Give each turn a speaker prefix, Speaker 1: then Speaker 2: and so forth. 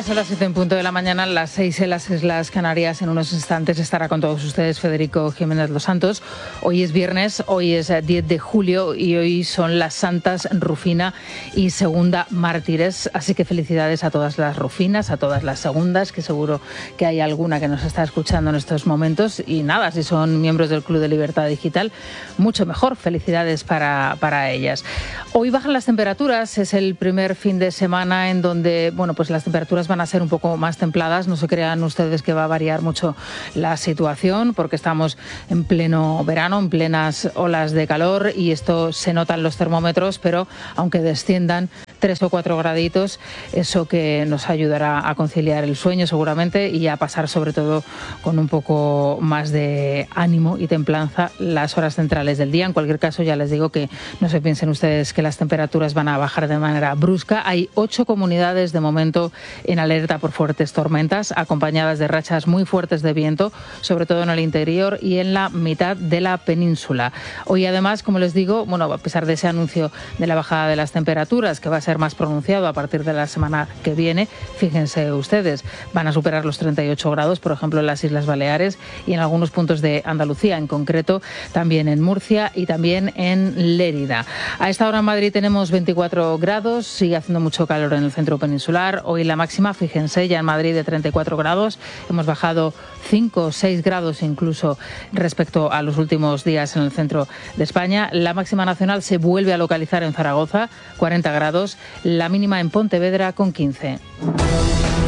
Speaker 1: Son las 7 en punto de la mañana, las 6 en las Islas Canarias. En unos instantes estará con todos ustedes Federico Jiménez Los Santos. Hoy es viernes, hoy es 10 de julio y hoy son las Santas Rufina y Segunda Mártires. Así que felicidades a todas las Rufinas, a todas las Segundas, que seguro que hay alguna que nos está escuchando en estos momentos. Y nada, si son miembros del Club de Libertad Digital, mucho mejor. Felicidades para ellas. Hoy bajan las temperaturas, es el primer fin de semana en donde, bueno, pues las temperaturas van a ser un poco más templadas. No se crean ustedes que va a variar mucho la situación porque estamos en pleno verano, en plenas olas de calor y esto se nota en los termómetros, pero aunque desciendan 3 o 4 graditos, eso que nos ayudará a conciliar el sueño seguramente y a pasar sobre todo con un poco más de ánimo y templanza las horas centrales del día. En cualquier caso, ya les digo que no se piensen ustedes que las temperaturas van a bajar de manera brusca. Hay 8 comunidades de momento en alerta por fuertes tormentas, acompañadas de rachas muy fuertes de viento, sobre todo en el interior y en la mitad de la península. Hoy además, como les digo, bueno, a pesar de ese anuncio de la bajada de las temperaturas, que va a ser más pronunciado a partir de la semana que viene, fíjense ustedes, van a superar los 38 grados, por ejemplo, en las Islas Baleares y en algunos puntos de Andalucía, en concreto también en Murcia y también en Lérida. A esta hora en Madrid tenemos 24 grados, sigue haciendo mucho calor en el centro peninsular. Hoy la máxima, fíjense, ya en Madrid de 34 grados, hemos bajado 5 o 6 grados incluso respecto a los últimos días en el centro de España. La máxima nacional se vuelve a localizar en Zaragoza, 40 grados, la mínima en Pontevedra con 15.